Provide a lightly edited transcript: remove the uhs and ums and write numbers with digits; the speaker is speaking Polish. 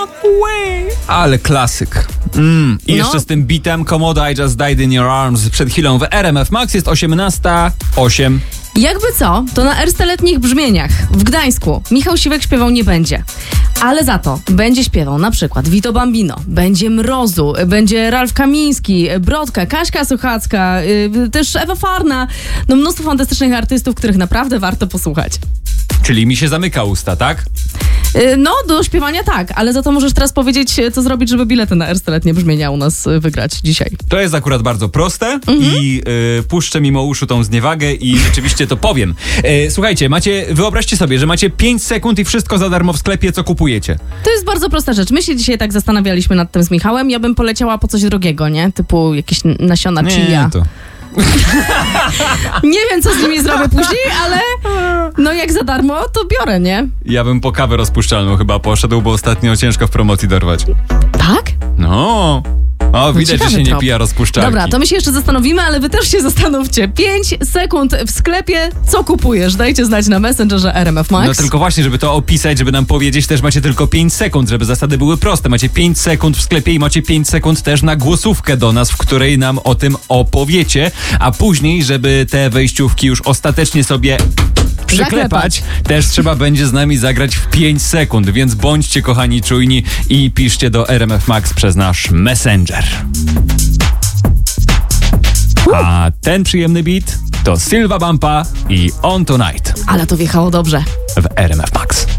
Ale klasyk. I jeszcze z tym bitem Komodo I Just Died in Your Arms przed chwilą w RMF Max. Jest 18:08. Jakby co, to na ersteletnich brzmieniach w Gdańsku Michał Siwek śpiewał nie będzie. Ale za to będzie śpiewał na przykład Vito Bambino, będzie Mrozu, będzie Ralf Kamiński, Brodka, Kaśka Suchacka, też Ewa Farna. No mnóstwo fantastycznych artystów, których naprawdę warto posłuchać. Czyli mi się zamyka usta, tak? No, do śpiewania tak, ale za to możesz teraz powiedzieć, co zrobić, żeby bilety na ersteletnie brzmienia u nas wygrać dzisiaj. To jest akurat bardzo proste i puszczę mimo uszu tą zniewagę i rzeczywiście to powiem. Słuchajcie, wyobraźcie sobie, że macie 5 sekund i wszystko za darmo w sklepie, co kupujecie. To jest bardzo prosta rzecz. My się dzisiaj tak zastanawialiśmy nad tym z Michałem. Ja bym poleciała po coś drogiego, nie? Typu jakieś nasiona chia. To... Nie wiem, co z nimi zrobię później, ale no jak za darmo, to biorę, nie? Ja bym po kawę rozpuszczalną chyba poszedł, bo ostatnio ciężko w promocji dorwać. Tak? No... O, widać, że się nie pija rozpuszczalki. Dobra, to my się jeszcze zastanowimy, ale wy też się zastanówcie. 5 sekund w sklepie, co kupujesz? Dajcie znać na Messengerze RMF Max. No tylko właśnie, żeby to opisać, żeby nam powiedzieć, też macie tylko 5 sekund, żeby zasady były proste. Macie 5 sekund w sklepie i macie 5 sekund też na głosówkę do nas, w której nam o tym opowiecie, a później, żeby te wejściówki już ostatecznie sobie przyklepać, też trzeba będzie z nami zagrać w 5 sekund, więc bądźcie kochani czujni i piszcie do RMF Max przez nasz Messenger. A ten przyjemny beat to Silva Bampa i On Tonight Ale to wjechało dobrze w RMF Max.